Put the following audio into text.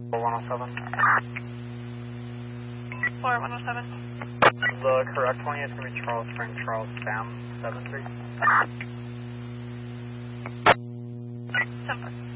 107. Floor 107. The correct point is going to be Charles Spring, Charles Sam, 73. 10-4.